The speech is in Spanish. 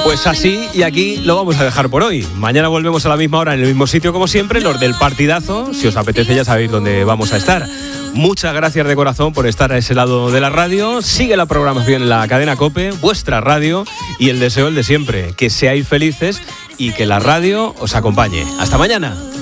Pues así y aquí lo vamos a dejar por hoy. Mañana volvemos a la misma hora en el mismo sitio como siempre, los del partidazo. Si os apetece ya sabéis dónde vamos a estar. Muchas gracias de corazón por estar a ese lado de la radio. Sigue la programación en la cadena COPE, vuestra radio, y el deseo el de siempre, que seáis felices y que la radio os acompañe. Hasta mañana.